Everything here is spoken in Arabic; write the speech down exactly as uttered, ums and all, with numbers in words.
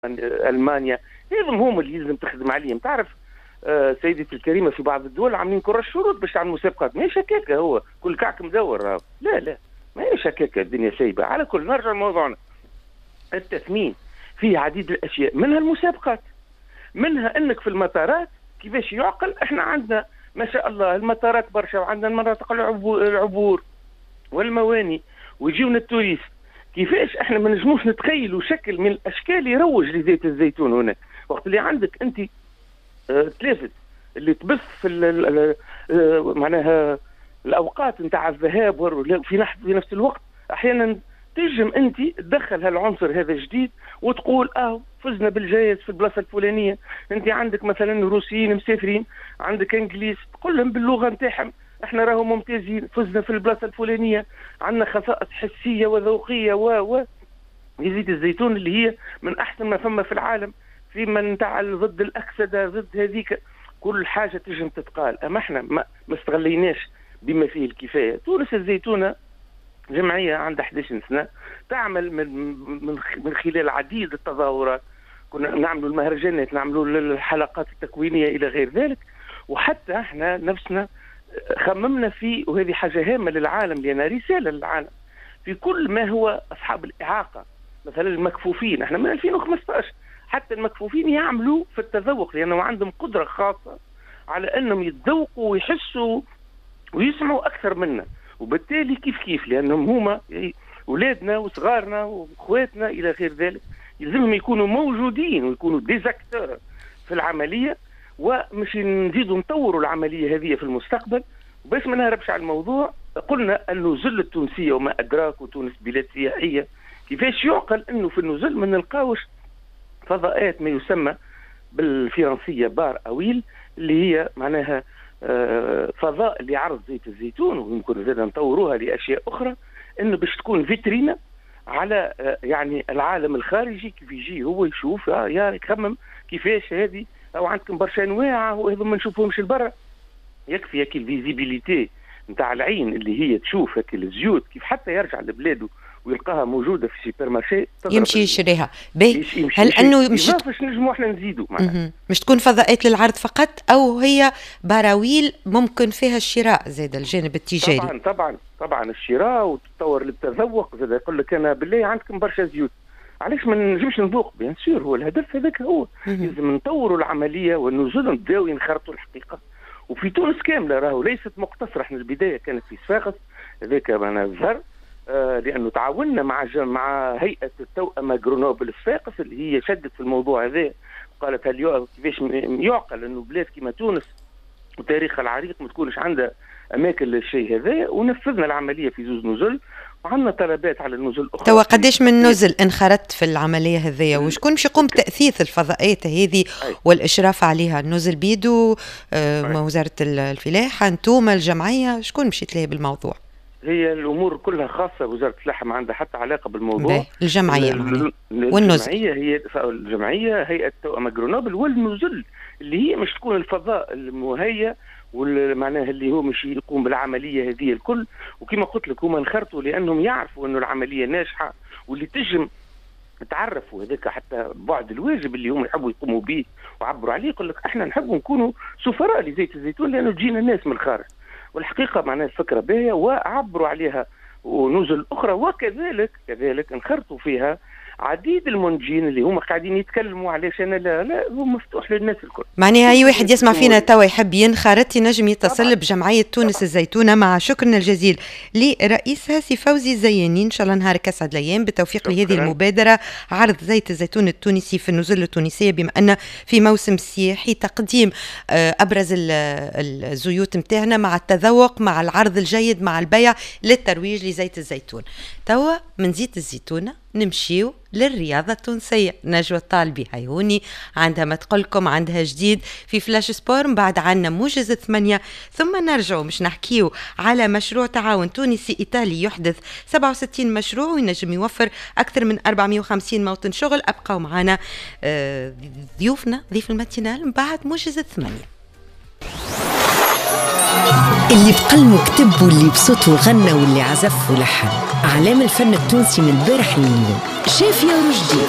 المانيا، هذم هم اللي لازم تخدم عليهم. تعرف آه سيدتي الكريمه، في بعض الدول عاملين كره الشروط باش تعمل مسابقات، ماهيش هكاكا، هو كل كعك مدور راهو. لا لا ماهيش هكاكا، الدنيا سايبه. على كل نرجع لموضوعنا. التثمين فيه عديد الاشياء، منها المسابقات، منها انك في المطارات كيفاش يعقل. احنا عندنا ما شاء الله المطارات برشا، وعندنا المناطق العبور والمواني ويجيونا التوريست. كيفاش احنا ما نجموش نتخيلوا شكل من الاشكال يروج لزيت الزيتون هناك، وقت اللي عندك انت اه تلفت اللي تبث في اه معناها الاوقات نتاع الذهاب في في نفس الوقت. احيانا تنجم انت تدخل هالعنصر هذا الجديد وتقول اه فزنا بالجائزه في البلاصه الفلانيه. انت عندك مثلا روسيين مسافرين، عندك انجليز، تقول لهم باللغه نتاعهم احنا راهو ممتازين، فزنا في البلاصه الفلانيه، عندنا خصائص حسيه وذوقيه و و يزيد الزيتون اللي هي من احسن ما فما في العالم، في من نتاع ضد الاكسده، ضد هذيك كل حاجه تجم تتقال. اما احنا ما, ما استغليناش بما فيه الكفايه. تونس الزيتونه جمعيه عندها احد عشر سنه، تعمل من من من خلال عديد التظاهرات، كنا نعملوا المهرجانات، نعملوا الحلقات التكوينيه الى غير ذلك. وحتى احنا نفسنا خممنا فيه، وهذه حاجه هامه للعالم لان رساله للعالم في كل ما هو اصحاب الاعاقه، مثلا المكفوفين. احنا من ألفين وخمسطاش حتى المكفوفين يعملوا في التذوق، لانه عندهم قدره خاصه على انهم يتذوقوا ويحسوا ويسمعوا اكثر منا، وبالتالي كيف كيف لانهم هما اولادنا وصغارنا واخواتنا الى غير ذلك، يلزمهم يكونوا موجودين ويكونوا ديزاكتور في العمليه، ومش نزيدوا نطوروا العمليه هذه في المستقبل. بس ما نهربش على الموضوع، قلنا النزل التونسيه وما ادراك، وتونس بلاد سياحيه، كيفاش يعقل انه في النزل ما نلقاوش فضاءات ما يسمى بالفرنسيه بار اويل، اللي هي معناها فضاء لعرض زيت الزيتون، ويمكن زاد نطوروها لاشياء اخرى، انه باش تكون فيترينا على يعني العالم الخارجي، كيف يجي هو يشوف يا يخمم كيفاش هذه، او عندكم برشا انواع وهذو ما نشوفهمش لبرا. يكفي هيك الفيزيبيليتي نتاع العين اللي هي تشوف هيك الزيوت كيف حتى يرجع لبلاده ويلقاها موجوده في سوبر مارشي يمشي يشريها. باهي، هل انه مش باش نجموا احنا نزيدوا معناها مش تكون فضاءات للعرض فقط، او هي براويل ممكن فيها الشراء زاد الجانب التجاري؟ طبعا طبعا طبعا الشراء وتطور للتذوق. زاد يقول لك انا بالله عندكم برشا زيوت، علاش ما نجمش نذوق؟ بيان سور هو الهدف هذاك، هو لازم نطوروا العمليه ونزول نبداو نخرطوا الحقيقه. وفي تونس كامله راهو ليست مقتصره، احنا البدايه كانت في صفاقس هذاك معنا الزهر، آه لانه تعاوننا مع مع هيئه التوأمه جرونوبل صفاقس اللي هي شدت في الموضوع هذا، وقالت هل كيفاش يعقل انه بلاد كما تونس وتاريخها العريق ما تكونش عندها اماكن للشيء هذا. ونفذنا العمليه في زوز نزل، وعندنا طلبات على النزل الاخرى. توا قداش من نزل انخرطت في العمليه هذيا، وشكون باش يقوم بتاثيث الفضاءات هذه والاشراف عليها؟ النزل بيدو آه وزاره الفلاحه، انتم الجمعيه، شكون باش يتلاهي بالموضوع؟ هي الامور كلها خاصه، وزاره الفلاحه ما عندها حتى علاقه بالموضوع. الجمعيه معناها والنزل، الجمعيه هي الجمعيه هيئه التوأمه جرونوبل، والنزل اللي هي مش تكون الفضاء المهيأ والمعناها اللي هو مش يقوم بالعمليه هذه الكل. وكما قلت لك هما انخرطوا لانهم يعرفوا انه العمليه ناجحه، واللي تجم تعرفوا هذاك حتى بعد الواجب اللي هم يحبوا يقوموا به وعبروا عليه. يقول لك احنا نحبوا نكونوا سفراء لزيت الزيتون لانه تجينا ناس من الخارج، والحقيقه معناها الفكره باهيه وعبروا عليها ونزل اخرى. وكذلك كذلك انخرطوا فيها عديد المنتجين اللي هم قاعدين يتكلموا علاش انا لا لا هو مفتوح للناس الكل. معناها اي واحد يسمع فينا توا يحب ينخرط ينجم يتصل بجمعيه تونس طبعا. الزيتونه، مع شكرنا الجزيل لرئيسها سي فوزي الزياني. ان شاء الله نهارك اسعد الايام بالتوفيق لهذه المبادره، عرض زيت الزيتون التونسي في النزل التونسيه، بما ان في موسم سياحي تقديم ابرز الزيوت نتاعنا مع التذوق مع العرض الجيد مع البيع للترويج لزيت الزيتون. توا من زيت الزيتونه نمشيو للرياضة التونسية. نجوى الطالبي هيهوني عندها ما تقولكم، عندها جديد في فلاش سبور، من بعد عنا موجز ثمانية، ثم نرجعوا مش نحكيو على مشروع تعاون تونسي إيطالي يحدث سبعة وستين مشروع وينجم يوفر أكثر من أربعمائة وخمسين موطن شغل. أبقوا معنا ضيوفنا ضيف الماتينال من بعد موجز ثمانية. اللي بقلمه كتب واللي بصوته غنى واللي عزف ولحن، أعلام الفن التونسي من البارح لليوم. شاف يا رشدي